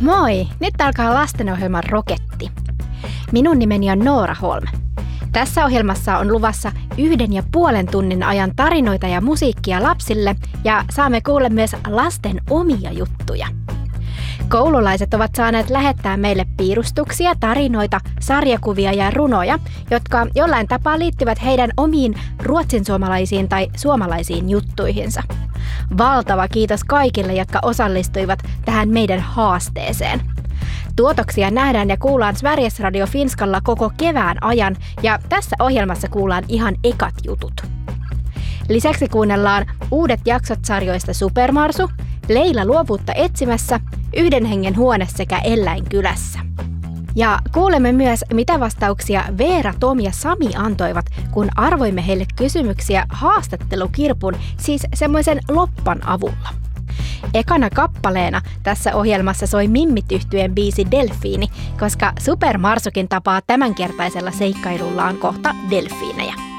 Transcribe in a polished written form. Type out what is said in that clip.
Moi! Nyt alkaa lastenohjelman Roketti. Minun nimeni on Noora Holm. Tässä ohjelmassa on luvassa 1,5 tunnin ajan tarinoita ja musiikkia lapsille ja saamme kuulla myös lasten omia juttuja. Koululaiset ovat saaneet lähettää meille piirustuksia, tarinoita, sarjakuvia ja runoja, jotka jollain tapaa liittyvät heidän omiin ruotsinsuomalaisiin tai suomalaisiin juttuihinsa. Valtava kiitos kaikille, jotka osallistuivat tähän meidän haasteeseen. Tuotoksia nähdään ja kuullaan Sveriges Radio Finskalla koko kevään ajan ja tässä ohjelmassa kuullaan ihan ekat jutut. Lisäksi kuunnellaan uudet jaksot sarjoista Supermarsu, Leila luovuutta etsimässä, Yhden hengen huone sekä Eläinkylässä. Ja kuulemme myös, mitä vastauksia Veera, Tom ja Sami antoivat, kun arvoimme heille kysymyksiä haastattelukirpun, siis semmoisen loppan avulla. Ekana kappaleena tässä ohjelmassa soi Mimmit-yhtyeen biisi Delfiini, koska Supermarsukin tapaa tämänkertaisella seikkailullaan kohta delfiinejä.